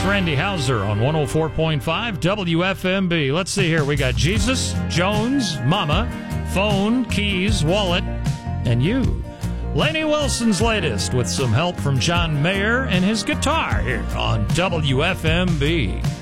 It's Randy Hauser on 104.5 WFMB. Let's see here. We got Jesus, Jones, Mama, Phone, Keys, Wallet, and you. Lainey Wilson's latest with some help from John Mayer and his guitar here on WFMB.